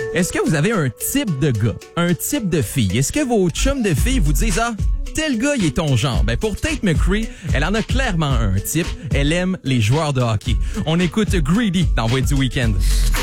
Est-ce que vous avez un type de gars, un type de fille? Est-ce que vos chums de filles vous disent « Ah, tel gars, il est ton genre. » Ben, pour Tate McCree, elle en a clairement un type. Elle aime les joueurs de hockey. On écoute Greedy dans Voix du Week-end.